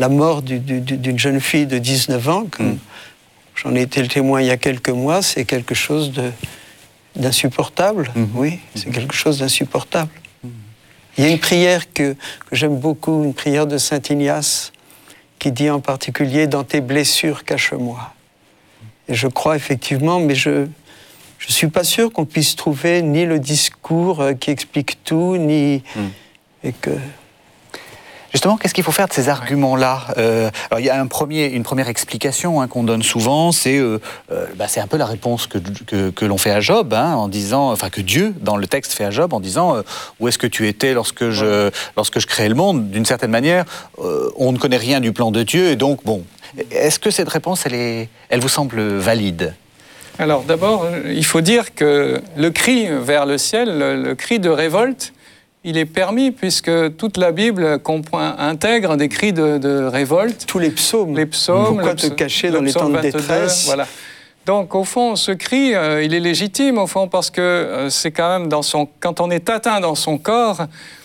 la mort d'une jeune fille de 19 ans, j'en ai été le témoin il y a quelques mois, c'est quelque chose d'insupportable. Oui, c'est quelque chose d'insupportable. Il y a une prière que j'aime beaucoup, une prière de Saint Ignace, qui dit en particulier « Dans tes blessures, cache-moi ». Et je crois effectivement, mais je ne suis pas sûr qu'on puisse trouver ni le discours qui explique tout, ni... Et que... Justement, qu'est-ce qu'il faut faire de ces arguments-là ? Alors, il y a une première explication qu'on donne souvent, c'est un peu la réponse que l'on fait à Job, en disant, enfin que Dieu, dans le texte, fait à Job, en disant où est-ce que tu étais lorsque je créais le monde ? D'une certaine manière, on ne connaît rien du plan de Dieu, et donc, bon, est-ce que cette réponse, elle vous semble valide ? Alors, d'abord, il faut dire que le cri vers le ciel, le cri de révolte, il est permis puisque toute la Bible intègre des cris de révolte. Tous les psaumes. Les psaumes. Pourquoi te cacher dans les temps de détresse ? Voilà. Donc, au fond, ce cri, il est légitime, au fond, parce que c'est quand même quand on est atteint dans son corps,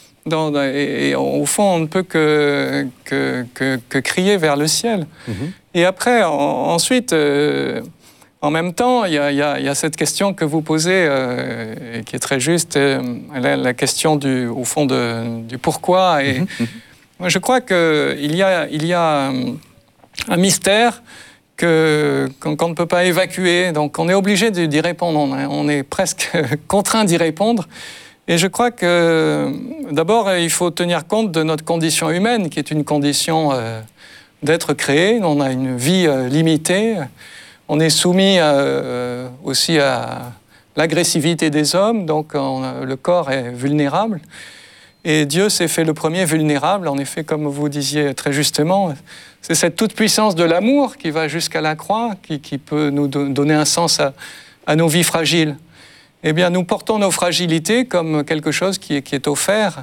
et au fond, on ne peut que crier vers le ciel. Et après, ensuite... En même temps, il y a cette question que vous posez, qui est très juste, la question au fond du pourquoi. Et moi, je crois qu'il y a un mystère qu'on ne peut pas évacuer. Donc, on est obligé d'y répondre. On est presque contraint d'y répondre. Et je crois que, d'abord, il faut tenir compte de notre condition humaine, qui est une condition d'être créé. On a une vie limitée. On est soumis aussi à l'agressivité des hommes, donc le corps est vulnérable. Et Dieu s'est fait le premier vulnérable, en effet, comme vous disiez très justement. C'est cette toute-puissance de l'amour qui va jusqu'à la croix, qui peut nous donner un sens à nos vies fragiles. Eh bien, nous portons nos fragilités comme quelque chose qui est offert.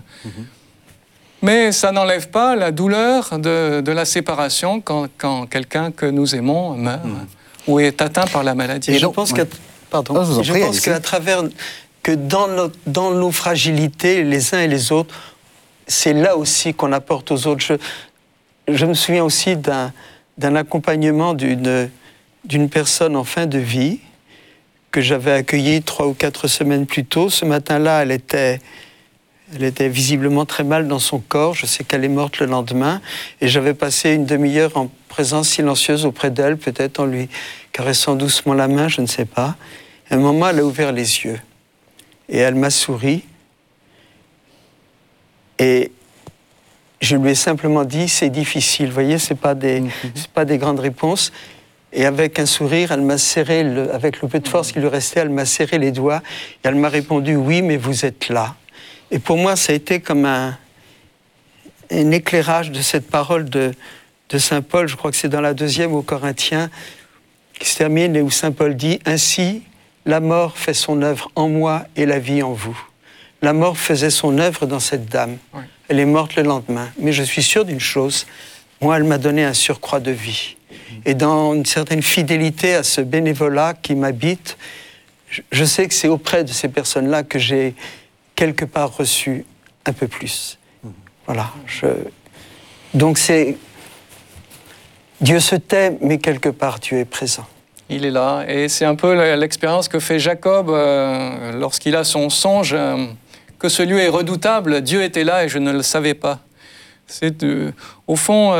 Mais ça n'enlève pas la douleur de la séparation quand quelqu'un que nous aimons meurt. Ou est atteint par la maladie. Et je pense qu'à travers, dans nos fragilités, les uns et les autres, c'est là aussi qu'on apporte aux autres. Je me souviens aussi d'un accompagnement d'une personne en fin de vie que j'avais accueillie 3 ou 4 semaines plus tôt. Ce matin-là, elle était visiblement très mal dans son corps. Je sais qu'elle est morte le lendemain. Et j'avais passé une demi-heure en présence silencieuse auprès d'elle, peut-être en lui caressant doucement la main, je ne sais pas. À un moment, elle a ouvert les yeux. Et elle m'a souri. Et je lui ai simplement dit, c'est difficile. Vous voyez, c'est pas des grandes réponses. Et avec un sourire, elle m'a serré, avec le peu de force qui lui restait, elle m'a serré les doigts. Et elle m'a répondu, oui, mais vous êtes là. Et pour moi, ça a été comme un éclairage de cette parole de Saint Paul, je crois que c'est dans la 2e aux Corinthiens, qui se termine et où Saint Paul dit « Ainsi, la mort fait son œuvre en moi et la vie en vous. » La mort faisait son œuvre dans cette dame. Oui. Elle est morte le lendemain. Mais je suis sûr d'une chose, moi, elle m'a donné un surcroît de vie. Et dans une certaine fidélité à ce bénévolat qui m'habite, je sais que c'est auprès de ces personnes-là que j'ai quelque part reçu un peu plus. Voilà. Donc c'est... Dieu se tait, mais quelque part, Dieu est présent. Il est là. Et c'est un peu l'expérience que fait Jacob lorsqu'il a son songe, que ce lieu est redoutable. Dieu était là et je ne le savais pas. Au fond,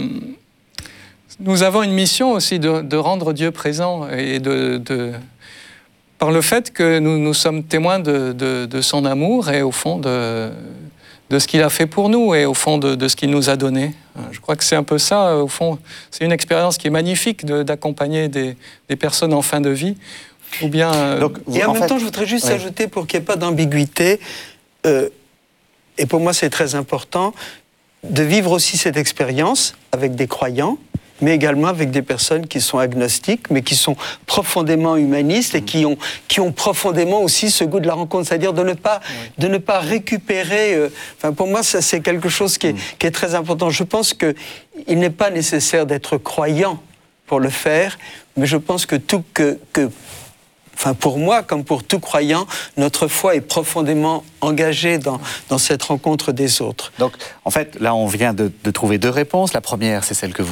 nous avons une mission aussi de rendre Dieu présent et par le fait que nous sommes témoins de son amour et au fond de ce qu'il a fait pour nous et au fond de ce qu'il nous a donné. Je crois que c'est un peu ça, au fond. C'est une expérience qui est magnifique d'accompagner des personnes en fin de vie. Ou bien, et en même temps, je voudrais juste ajouter, pour qu'il n'y ait pas d'ambiguïté, et pour moi c'est très important, de vivre aussi cette expérience avec des croyants, mais également avec des personnes qui sont agnostiques, mais qui sont profondément humanistes et qui ont profondément aussi ce goût de la rencontre, c'est-à-dire de ne pas récupérer... pour moi, ça, c'est quelque chose qui est très important. Je pense qu'il n'est pas nécessaire d'être croyant pour le faire, mais je pense que enfin pour moi, comme pour tout croyant, notre foi est profondément engagée dans cette rencontre des autres. Donc, en fait, là, on vient de trouver deux réponses. La première, c'est celle que vous